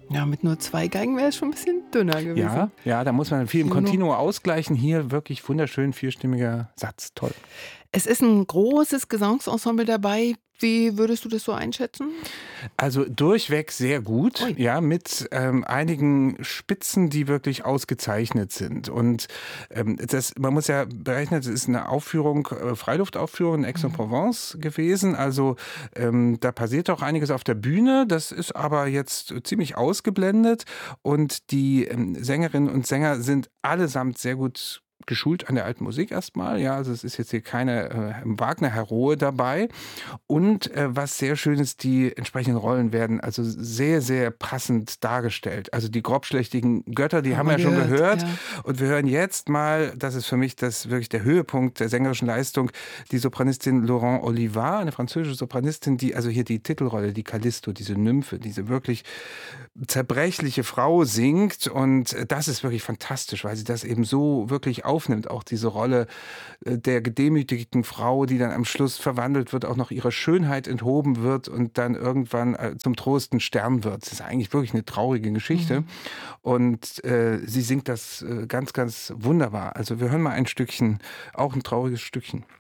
Ja, mit nur 2 Geigen wäre es schon ein bisschen dünner gewesen. Ja, ja, da muss man viel im Nur noch Continuo ausgleichen. Hier wirklich wunderschön vierstimmiger Satz. Toll. Es ist 'n großes Gesangsensemble dabei. Wie würdest du das so einschätzen? Also durchweg sehr gut, Ui. ja, mit einigen Spitzen, die wirklich ausgezeichnet sind. Und man muss ja berechnen, das ist eine Aufführung, Freiluftaufführung in Mhm. Aix-en-Provence gewesen. Also da passiert auch einiges auf der Bühne. Das ist aber jetzt ziemlich ausgeblendet. Und die Sängerinnen und Sänger sind allesamt sehr gut geschult an der alten Musik erstmal. Ja, also es ist jetzt hier keine Wagner-Heroe dabei. Und was sehr schön ist, die entsprechenden Rollen werden also sehr, sehr passend dargestellt. Also die grobschlächtigen Götter, die Haben haben wir wir ja schon gehört, gehört. ja. Und wir hören jetzt mal, das ist für mich wirklich der Höhepunkt der sängerischen Leistung, die Sopranistin Laurent Olivat, eine französische Sopranistin, die also hier die Titelrolle, die Callisto, diese Nymphe, diese wirklich zerbrechliche Frau singt. Und das ist wirklich fantastisch, weil sie das eben so wirklich aufnimmt. Auch diese Rolle der gedemütigten Frau, die dann am Schluss verwandelt wird, auch noch ihrer Schönheit enthoben wird und dann irgendwann zum Trost ein Stern wird. Das ist eigentlich wirklich eine traurige Geschichte. Mhm. Und sie singt das ganz, ganz wunderbar. Also wir hören mal ein Stückchen, auch ein trauriges Stückchen.